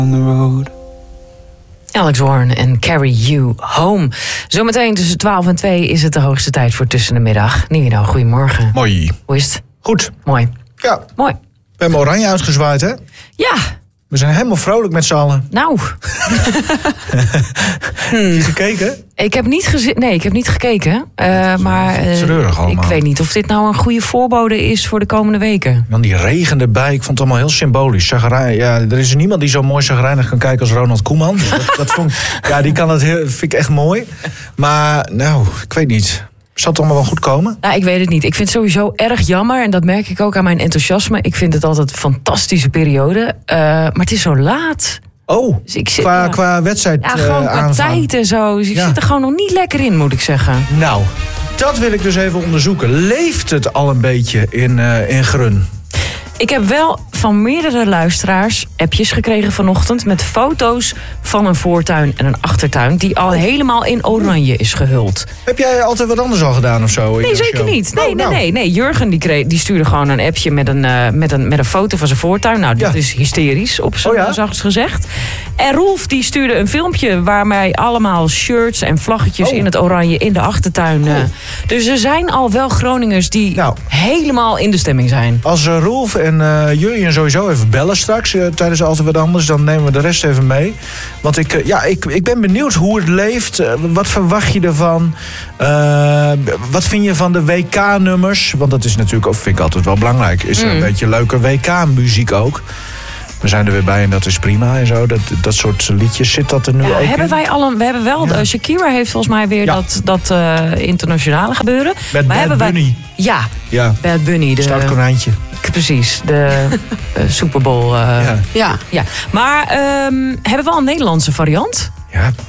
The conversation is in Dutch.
On the road. Alex Warren en Carry You Home. Zometeen tussen 12 en 2 is het de hoogste tijd voor Tussen de Middag. Nivino, goedemorgen. Mooi. Hoe is het? Goed. Mooi. Ja, Mooi. we hebben oranje uitgezwaaid, hè? Ja, We zijn helemaal vrolijk met z'n allen. nou. Heb je gekeken? Ik heb niet gekeken. Maar treurig allemaal. ik weet niet of dit nou een goede voorbode is voor de komende weken. Dan die regen erbij. Ik vond het allemaal heel symbolisch. Ja, er is niemand die zo mooi chagrijnig kan kijken als Ronald Koeman. Dat vond, ja, die kan het vind ik echt mooi. Maar, nou, ik weet niet. Zal het allemaal wel goed komen? Nou, ik weet het niet. Ik vind het sowieso erg jammer. En dat merk ik ook aan mijn enthousiasme. Ik vind het altijd een fantastische periode. Maar het is zo laat. Oh, Dus ik zit, qua wedstrijd Ja, gewoon qua aanvang. tijd en zo. Dus ik Ja. zit er gewoon nog niet lekker in, moet ik zeggen. Nou, dat wil ik dus even onderzoeken. Leeft het al een beetje in Grun? Ik heb wel van meerdere luisteraars appjes gekregen vanochtend met foto's van een voortuin en een achtertuin die al helemaal in oranje is gehuld. Heb jij altijd wat anders al gedaan of zo? in Nee, jouw zeker show? niet. Oh, nou. Nee. Jurgen die stuurde gewoon een appje met een foto van zijn voortuin. Nou, dit Ja. is hysterisch, op zijn Oh ja? zachtst gezegd. En Rolf die stuurde een filmpje waarmee allemaal shirts en vlaggetjes Oh. in het oranje in de achtertuin. Dus er zijn al wel Groningers die Nou. helemaal in de stemming zijn. Als Rolf en Jurjen sowieso even bellen straks tijdens Altijd Wat Anders, dan nemen we de rest even mee. Want ik ben benieuwd hoe het leeft. Wat verwacht je ervan? Wat vind je van de WK-nummers? Want dat is natuurlijk ook, vind ik altijd wel belangrijk. Is er een beetje leuke WK-muziek ook? We zijn er weer bij en dat is prima en zo. Dat soort liedjes, zit dat er nu ook Hebben in? wij we hebben wel, Ja. Shakira heeft volgens mij weer Ja. dat internationale gebeuren. Met Maar Bad hebben wij- Bunny. Ja, Ja, Bad Bunny. stout konijntje. Precies, de Super Bowl. Ja. Ja. Maar hebben we al een Nederlandse variant? Ja,